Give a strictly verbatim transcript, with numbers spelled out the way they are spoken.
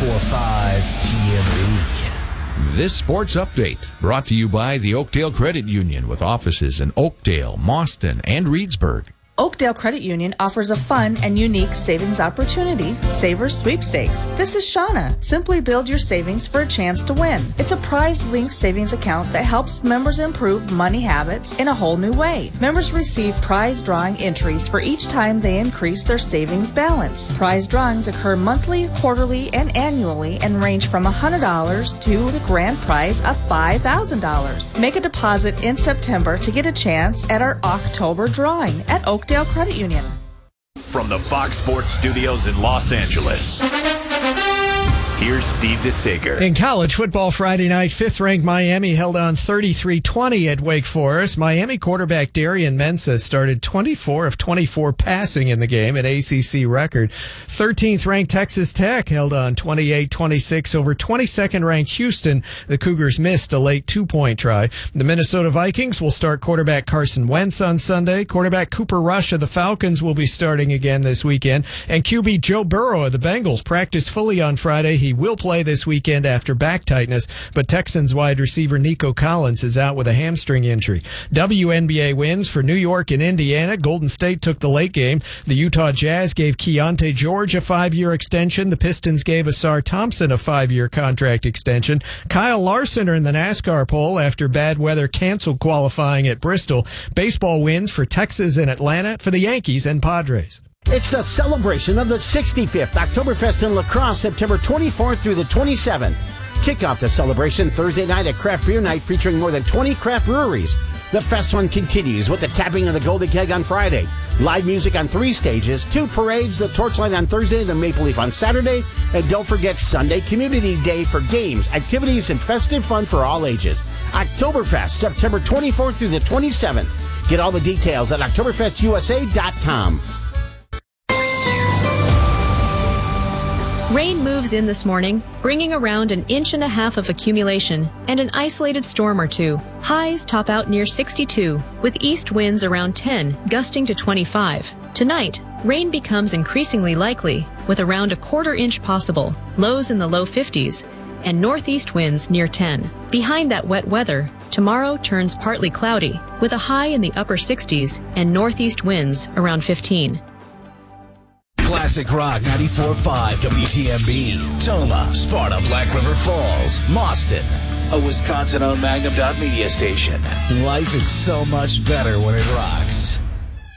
ninety-four point five T M B. This sports update brought to you by the Oakdale Credit Union with offices in Oakdale, Mauston, and Reedsburg. Oakdale Credit Union offers a fun and unique savings opportunity, Savers Sweepstakes. This is Shauna. Simply build your savings for a chance to win. It's a prize-linked savings account that helps members improve money habits in a whole new way. Members receive prize drawing entries for each time they increase their savings balance. Prize drawings occur monthly, quarterly, and annually and range from one hundred dollars to the grand prize of five thousand dollars. Make a deposit in September to get a chance at our October drawing at Oakdale Oakdale Credit Union. From the Fox Sports Studios in Los Angeles, here's Steve DeSager. In college football Friday night, fifth-ranked Miami held on thirty-three twenty at Wake Forest. Miami quarterback Darian Mensah started twenty-four of twenty-four passing in the game, an A C C record. thirteenth-ranked Texas Tech held on twenty-eight twenty-six over twenty-second-ranked Houston. The Cougars missed a late two-point try. The Minnesota Vikings will start quarterback Carson Wentz on Sunday. Quarterback Cooper Rush of the Falcons will be starting again this weekend. And Q B Joe Burrow of the Bengals practiced fully on Friday. He will play this weekend after back tightness, but Texans wide receiver Nico Collins is out with a hamstring injury. W N B A wins for New York and Indiana. Golden State took the late game. The Utah Jazz gave Keontae George a five-year extension. The Pistons gave Asar Thompson a five-year contract extension. Kyle Larson are in the NASCAR pole after bad weather canceled qualifying at Bristol. Baseball wins for Texas and Atlanta, for the Yankees and Padres. It's the celebration of the sixty-fifth Oktoberfest in La Crosse, September twenty-fourth through the twenty-seventh. Kick off the celebration Thursday night at Craft Beer Night featuring more than twenty craft breweries. The fest fun continues with the tapping of the Golden Keg on Friday, live music on three stages, two parades, the Torchlight on Thursday, the Maple Leaf on Saturday, and don't forget Sunday Community Day for games, activities, and festive fun for all ages. Oktoberfest, September twenty-fourth through the twenty-seventh. Get all the details at Oktoberfest U S A dot com. Rain moves in this morning, bringing around an inch and a half of accumulation and an isolated storm or two. Highs top out near sixty-two, with east winds around ten, gusting to twenty-five. Tonight, rain becomes increasingly likely, with around a quarter inch possible, lows in the low fifties, and northeast winds near ten. Behind that wet weather, tomorrow turns partly cloudy, with a high in the upper sixties and northeast winds around fifteen. Classic Rock ninety-four point five W T M B. Toma, Sparta, Black River Falls, Mauston. A Wisconsin-owned Magnum dot media station. Life is so much better when it rocks.